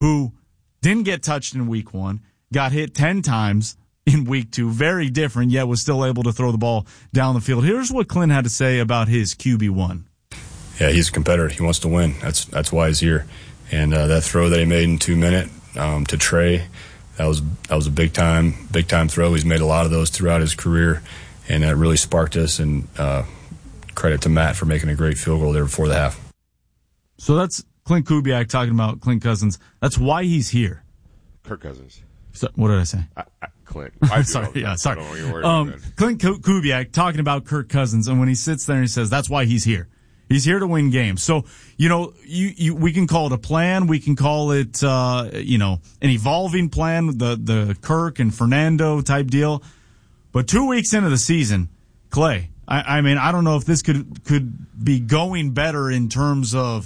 who didn't get touched in week 1, got hit 10 times in week 2, very different, yet was still able to throw the ball down the field. Here's what Clint had to say about his QB1. Yeah, he's a competitor. He wants to win. That's why he's here. And that throw that he made in 2 minutes to Trey, that was a big time throw. He's made a lot of those throughout his career, and that really sparked us. And credit to Matt for making a great field goal there before the half. So that's Clint Kubiak talking about Clint Cousins. That's why he's here. Kirk Cousins. So, what did I say? Clint. Sorry. Clint Kubiak talking about Kirk Cousins, and when he sits there and he says, that's why he's here. He's here to win games. So, we can call it a plan. We can call it, an evolving plan, the Kirk and Fernando type deal. But 2 weeks into the season, Clay, I mean, I don't know if this could be going better in terms of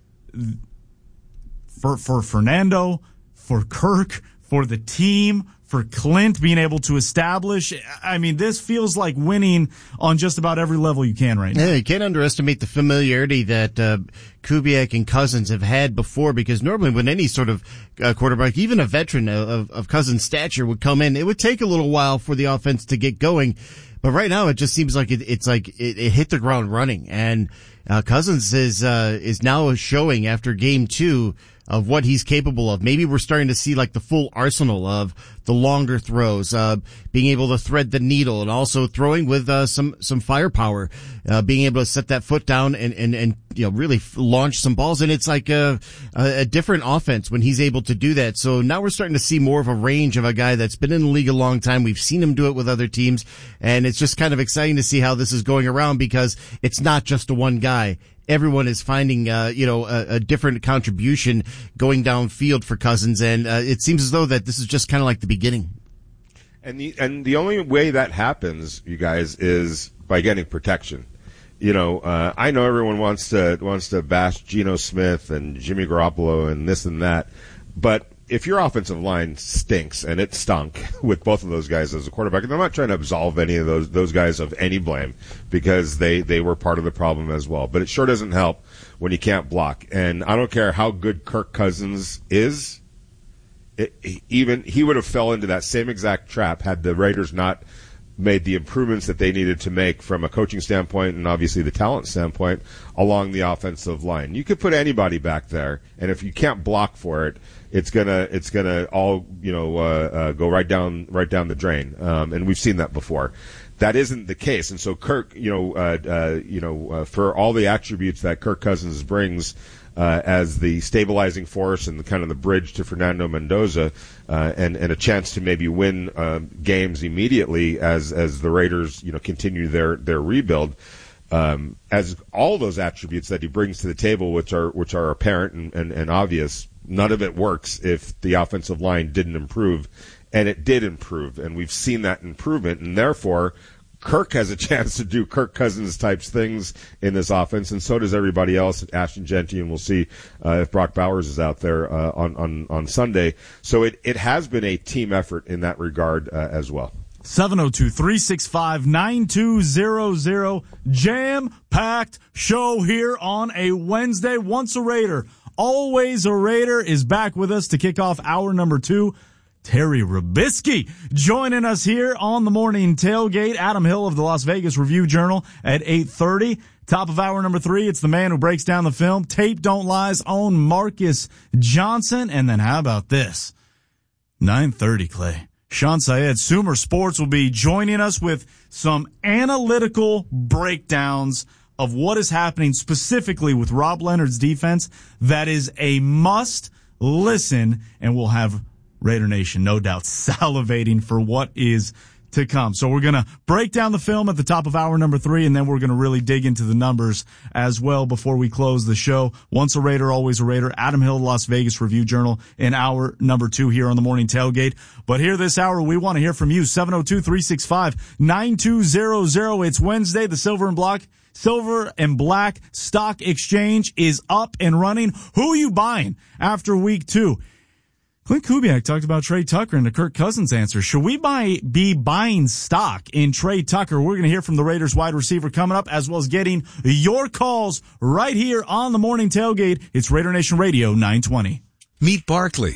for Fernando, for Kirk, for the team, for Clint being able to establish. I mean, this feels like winning on just about every level you can right now. Yeah, you can't underestimate the familiarity that Kubiak and Cousins have had before, because normally when any sort of quarterback, even a veteran of Cousins' stature would come in, it would take a little while for the offense to get going. But right now, it just seems like it hit the ground running, and Cousins is now showing after game 2 of what he's capable of. Maybe we're starting to see like the full arsenal of the longer throws, being able to thread the needle, and also throwing with some firepower, being able to set that foot down and really launch some balls. And it's like a different offense when he's able to do that. So now we're starting to see more of a range of a guy that's been in the league a long time. We've seen him do it with other teams, and it's just kind of exciting to see how this is going around, because it's not just a one guy. Everyone is finding, a different contribution going downfield for Cousins, and it seems as though that this is just kind of like the beginning. And the only way that happens, you guys, is by getting protection. I know everyone wants to bash Geno Smith and Jimmy Garoppolo and this and that, but if your offensive line stinks, and it stunk with both of those guys as a quarterback, and I'm not trying to absolve any of those guys of any blame, because they were part of the problem as well. But it sure doesn't help when you can't block. And I don't care how good Kirk Cousins is, he would have fell into that same exact trap had the Raiders not made the improvements that they needed to make from a coaching standpoint and obviously the talent standpoint along the offensive line. You could put anybody back there, and if you can't block for it, it's gonna all go right down the drain. And we've seen that before. That isn't the case, and so Kirk, for all the attributes that Kirk Cousins brings as the stabilizing force and the kind of the bridge to Fernando Mendoza, and a chance to maybe win games immediately as the Raiders continue their rebuild. As all those attributes that he brings to the table, which are apparent and obvious, none of it works if the offensive line didn't improve, and it did improve, and we've seen that improvement, and therefore Kirk has a chance to do Kirk Cousins types things in this offense, and so does everybody else. Ashton Genty, and we'll see if Brock Bowers is out there on Sunday. So it has been a team effort in that regard as well. 702-365-9200. Jam-packed show here on a Wednesday. Once a Raider, always a Raider is back with us to kick off hour number 2. Terry Robisky joining us here on the morning tailgate. Adam Hill of the Las Vegas Review-Journal at 8:30. Top of hour number 3, it's the man who breaks down the film. Tape Don't Lie's own Marcus Johnson. And then how about this? 9:30, Clay. Sean Syed, Sumer Sports, will be joining us with some analytical breakdowns of what is happening specifically with Rob Leonard's defense. That is a must listen, and we'll have Raider Nation, no doubt, salivating for what is to come. So we're going to break down the film at the top of hour number 3, and then we're going to really dig into the numbers as well before we close the show. Once a Raider, always a Raider. Adam Hill, Las Vegas Review-Journal, in hour number 2 here on the morning tailgate. But here this hour, we want to hear from you. 702-365-9200. It's Wednesday. The Silver and Black Stock Exchange is up and running. Who are you buying after week 2? Clint Kubiak talked about Trey Tucker and the Kirk Cousins answer. Should we be buying stock in Trey Tucker? We're going to hear from the Raiders wide receiver coming up, as well as getting your calls right here on the morning tailgate. It's Raider Nation Radio 920. Meet Barkley,